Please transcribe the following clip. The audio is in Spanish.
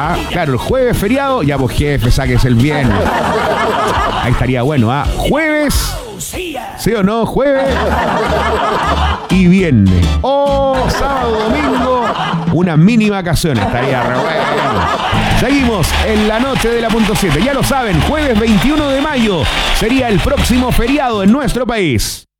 Ah, claro, el jueves feriado, ya pues jefe, sáquese el viernes. Ahí estaría bueno, ¿ah? Jueves, ¿sí o no? Jueves y viernes. O sábado, domingo, una mini vacación, estaría re bueno. Seguimos en la noche de la .7. Ya lo saben, jueves 21 de mayo sería el próximo feriado en nuestro país.